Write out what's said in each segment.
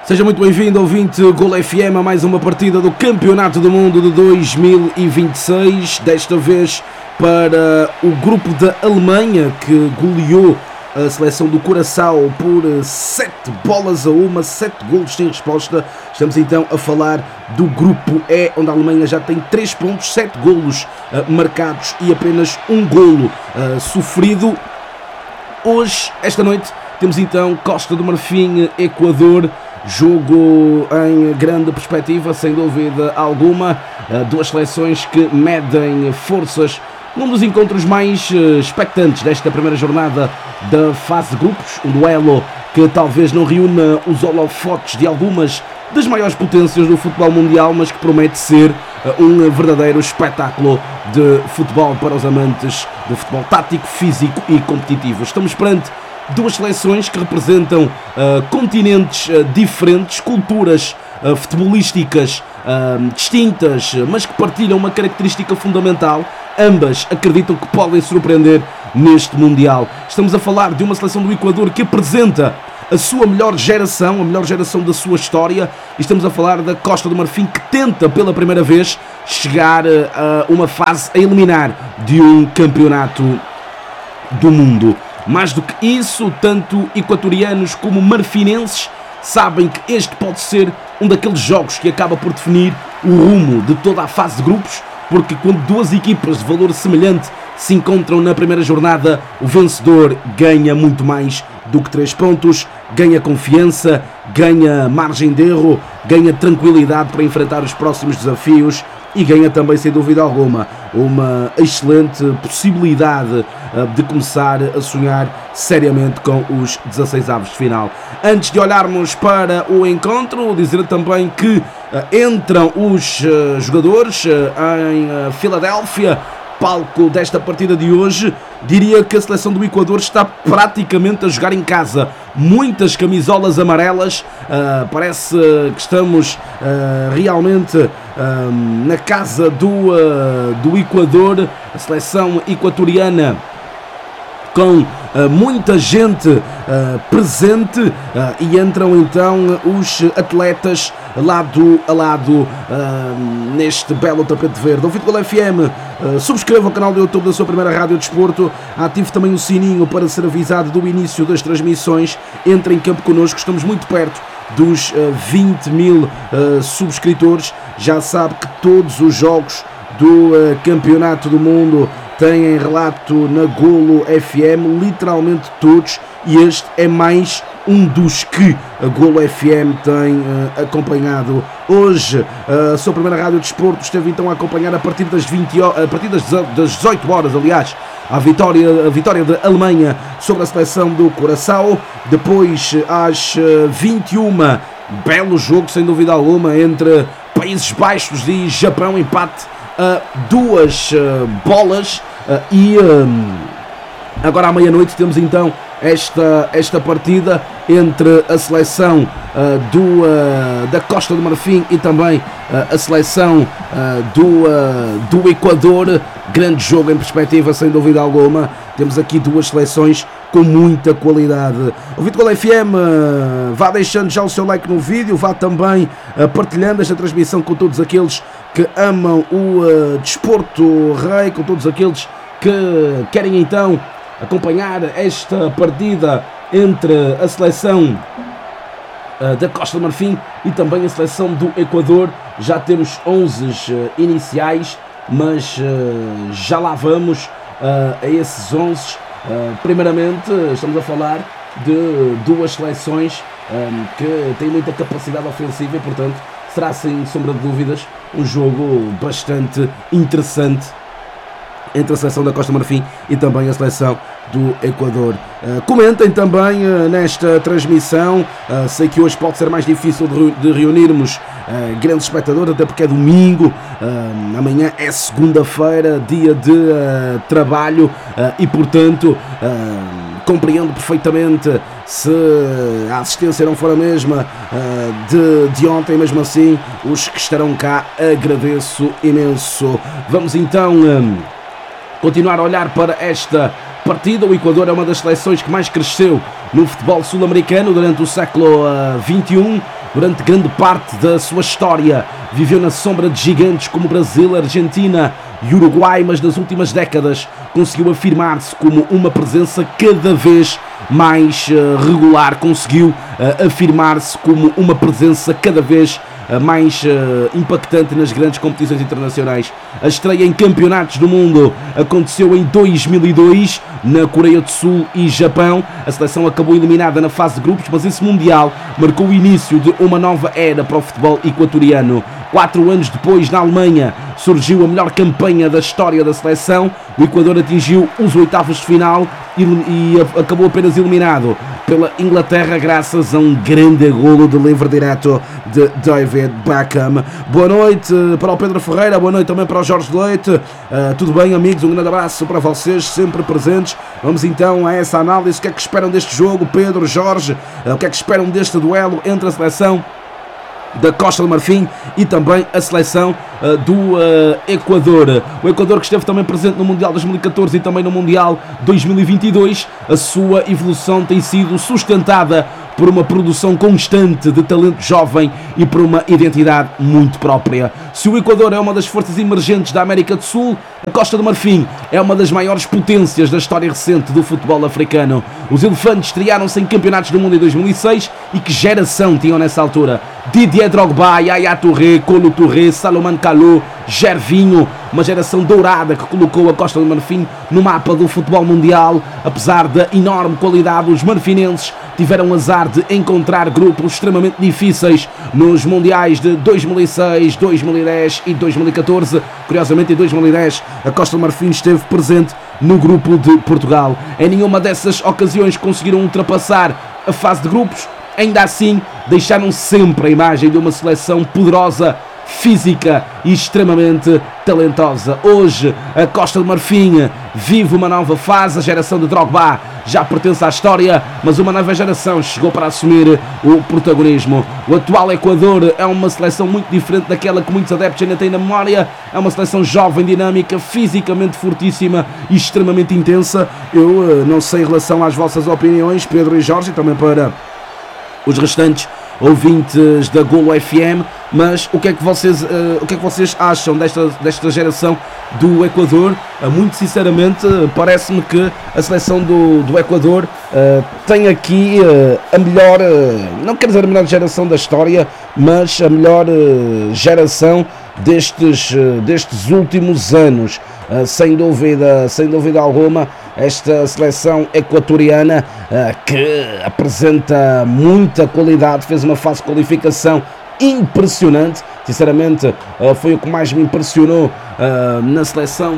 Seja muito bem-vindo, ouvinte Gol FM, a mais uma partida do Campeonato do Mundo de 2026, desta vez para o grupo da Alemanha, que goleou a seleção do Curaçao por 7-1, 7 golos sem resposta. Estamos então a falar do grupo E, onde a Alemanha já tem 3 pontos, 7 golos marcados e apenas um golo sofrido. Hoje, esta noite, temos então Costa do Marfim, Equador. Jogo em grande perspectiva, sem dúvida alguma. Duas seleções que medem forças num dos encontros mais expectantes desta primeira jornada da fase de grupos. Um duelo que talvez não reúna os holofotes de algumas das maiores potências do futebol mundial, mas que promete ser um verdadeiro espetáculo de futebol para os amantes do futebol tático, físico e competitivo. Estamos perante duas seleções que representam continentes diferentes, culturas futebolísticas distintas, mas que partilham uma característica fundamental. Ambas acreditam que podem surpreender neste Mundial. Estamos a falar de uma seleção do Equador que apresenta a sua melhor geração, a melhor geração da sua história. E estamos a falar da Costa do Marfim, que tenta pela primeira vez chegar a uma fase a eliminar de um campeonato do mundo. Mais do que isso, tanto equatorianos como marfinenses sabem que este pode ser um daqueles jogos que acaba por definir o rumo de toda a fase de grupos, porque quando duas equipas de valor semelhante se encontram na primeira jornada, o vencedor ganha muito mais do que 3 pontos, ganha confiança, ganha margem de erro, ganha tranquilidade para enfrentar os próximos desafios e ganha também, sem dúvida alguma, uma excelente possibilidade de começar a sonhar seriamente com os 16avos de final. Antes de olharmos para o encontro, dizer também que entram os jogadores em Filadélfia, palco desta partida de hoje. Diria que a seleção do Equador está praticamente a jogar em casa. Muitas camisolas amarelas, parece que estamos realmente na casa do Equador. A seleção equatoriana com muita gente presente e entram então os atletas lado a lado neste belo tapete verde. Ouvinte Gol FM, subscreva o canal do YouTube da sua primeira rádio de desporto, ative também o sininho para ser avisado do início das transmissões. Entre em campo connosco, estamos muito perto dos 20 mil subscritores. Já sabe que todos os jogos do Campeonato do Mundo têm relato na Golo FM, literalmente todos, e este é mais um dos que a Golo FM tem acompanhado. Hoje, a sua primeira rádio de desporto esteve então a acompanhar a partir das 18 horas, aliás, a vitória da Alemanha sobre a seleção do Curaçao. Depois, às 21, belo jogo, sem dúvida alguma, entre Países Baixos e Japão, empate a 2 bolas. E agora à meia-noite temos então esta partida entre a seleção da Costa do Marfim e também a seleção do Equador. Grande jogo em perspectiva, sem dúvida alguma. Temos aqui duas seleções com muita qualidade. O Vídeo Gol FM, vá deixando já o seu like no vídeo, vá também partilhando esta transmissão com todos aqueles que amam o desporto rei, com todos aqueles que querem então acompanhar esta partida entre a seleção da Costa do Marfim e também a seleção do Equador. Já temos 11 iniciais, mas já lá vamos a esses 11. Primeiramente, estamos a falar de duas seleções que têm muita capacidade ofensiva e, portanto, será sem sombra de dúvidas um jogo bastante interessante entre a seleção da Costa do Marfim e também a seleção do Equador. Comentem também nesta transmissão. Sei que hoje pode ser mais difícil de reunirmos grandes espectadores, até porque é domingo. Amanhã é segunda-feira, dia de trabalho e, portanto, compreendo perfeitamente se a assistência não for a mesma de ontem. Mesmo assim, os que estarão cá, agradeço imenso. Vamos então continuar a olhar para esta partida. O Equador é uma das seleções que mais cresceu no futebol sul-americano durante o século XXI. durante grande parte da sua história viveu na sombra de gigantes como Brasil, Argentina e Uruguai, mas nas últimas décadas conseguiu afirmar-se como uma presença cada vez mais regular, conseguiu afirmar-se como uma presença cada vez mais impactante nas grandes competições internacionais. A estreia em campeonatos do mundo aconteceu em 2002 na Coreia do Sul e Japão. A seleção acabou eliminada na fase de grupos, mas esse Mundial marcou o início de uma nova era para o futebol equatoriano. 4 anos depois, na Alemanha, surgiu a melhor campanha da história da seleção. O Equador atingiu os oitavos de final e acabou apenas eliminado pela Inglaterra graças a um grande golo de livre direto de David Beckham. Boa noite para o Pedro Ferreira, boa noite também para o Jorge Leite. Tudo bem, amigos? Um grande abraço para vocês, sempre presentes. Vamos então a essa análise. O que é que esperam deste jogo, Pedro, Jorge? O que é que esperam deste duelo entre a seleção da Costa do Marfim e também a seleção do Equador? O Equador, que esteve também presente no Mundial 2014 e também no Mundial 2022, a sua evolução tem sido sustentada por uma produção constante de talento jovem e por uma identidade muito própria. Se o Equador é uma das forças emergentes da América do Sul, a Costa do Marfim é uma das maiores potências da história recente do futebol africano. Os elefantes estrearam-se em campeonatos do mundo em 2006 e que geração tinham nessa altura? Didier Drogba, Yaya Touré, Kolo Touré, Salomon Kalou, Gervinho, uma geração dourada que colocou a Costa do Marfim no mapa do futebol mundial. Apesar da enorme qualidade, os marfinenses tiveram azar de encontrar grupos extremamente difíceis nos mundiais de 2006, 2010 e 2014. Curiosamente, em 2010 a Costa do Marfim esteve presente no grupo de Portugal. Em nenhuma dessas ocasiões conseguiram ultrapassar a fase de grupos. Ainda assim, deixaram sempre a imagem de uma seleção poderosa, física e extremamente talentosa. Hoje a Costa do Marfim vive uma nova fase. A geração de Drogba já pertence à história, mas uma nova geração chegou para assumir o protagonismo. O atual Equador é uma seleção muito diferente daquela que muitos adeptos ainda têm na memória. É uma seleção jovem, dinâmica, fisicamente fortíssima e extremamente intensa. Eu não sei em relação às vossas opiniões, Pedro e Jorge, e também para os restantes ouvintes da Golo FM, mas o que é que vocês acham desta geração do Equador? Muito sinceramente, parece-me que a seleção do Equador tem aqui a melhor, não quero dizer a melhor geração da história, mas a melhor geração destes últimos anos. Sem dúvida alguma, esta seleção equatoriana que apresenta muita qualidade, fez uma fase de qualificação impressionante. Sinceramente, foi o que mais me impressionou na seleção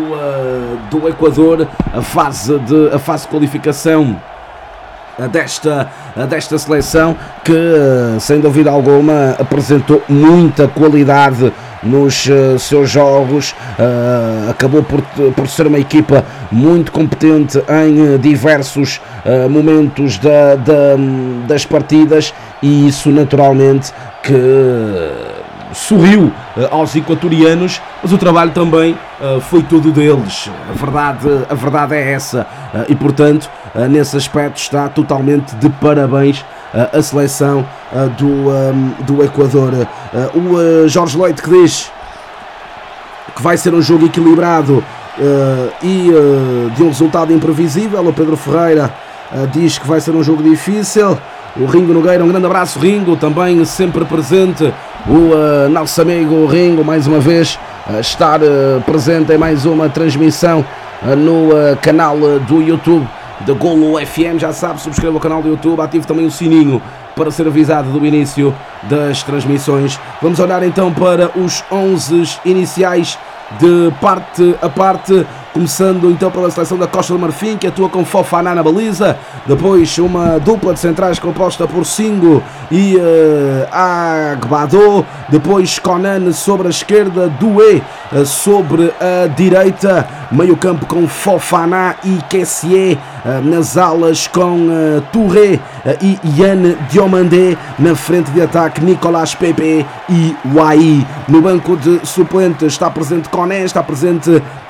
do Equador, a fase de qualificação desta seleção, que sem dúvida alguma apresentou muita qualidade nos seus jogos. Acabou por ser uma equipa muito competente em diversos momentos das partidas, e isso naturalmente que sorriu aos equatorianos, mas o trabalho também foi todo deles. A verdade é essa, e portanto nesse aspecto está totalmente de parabéns a seleção do Equador. O Jorge Leite, que diz que vai ser um jogo equilibrado e de um resultado imprevisível. O Pedro Ferreira diz que vai ser um jogo difícil. O Ringo Nogueira, um grande abraço, Ringo, também sempre presente. O nosso amigo Ringo, mais uma vez, estar presente em mais uma transmissão no canal do YouTube da Golo FM. Já sabe, subscreva o canal do YouTube, ative também o sininho para ser avisado do início das transmissões. Vamos olhar então para os 11 iniciais de parte a parte, começando então pela seleção da Costa do Marfim, que atua com Fofana na baliza, depois uma dupla de centrais composta por Singo e Agbado, depois Conan sobre a esquerda, Doué sobre a direita, meio campo com Fofana e Kessié, nas alas com Touré e Yann Diomandé, na frente de ataque Nicolas Pepe e Wai. No banco de suplentes está presente Coné, está presente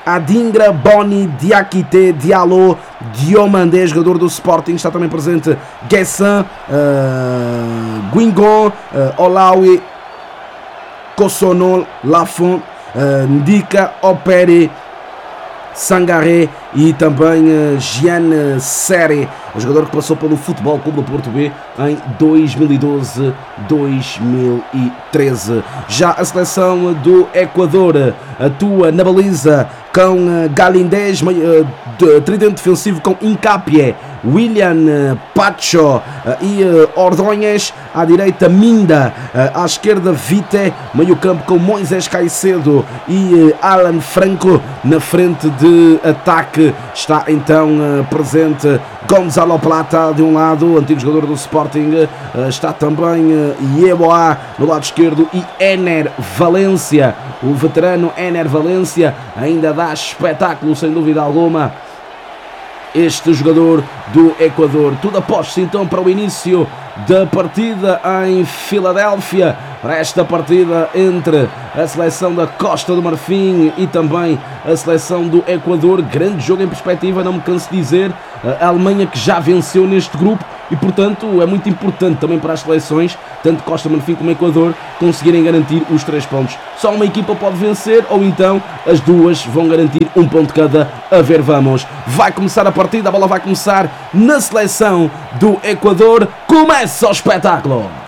Adingra, Boni, Diakité, Diallo, Diomandé, jogador do Sporting. Está também presente Guessin, Guingon, Olawi, Kossonol, Lafont, Ndika, Operi, Sangaré e também Jean Serre, o jogador que passou pelo Futebol Clube do Porto B em 2012-2013. Já a seleção do Equador atua na baliza com Galindez, tridente defensivo com Incapie, William Pacho e Ordonhas, à direita Minda, à esquerda Vite, meio campo com Moisés Caicedo e Alan Franco, na frente de ataque está então presente Gonzalo Plata de um lado, antigo jogador do Sporting, está também Yeboah no lado esquerdo e Ener Valência, o veterano Ener Valência ainda dá espetáculo sem dúvida alguma, este jogador do Equador. Tudo aposta então para o início da partida em Filadélfia, para esta partida entre a seleção da Costa do Marfim e também a seleção do Equador. Grande jogo em perspectiva, não me canso de dizer, a Alemanha que já venceu neste grupo e portanto é muito importante também para as seleções, tanto Costa do Marfim como Equador, conseguirem garantir os 3 pontos. Só uma equipa pode vencer ou então as duas vão garantir 1 ponto cada. A ver, vamos, vai começar a partida, a bola vai começar na seleção do Equador. Começa o espetáculo!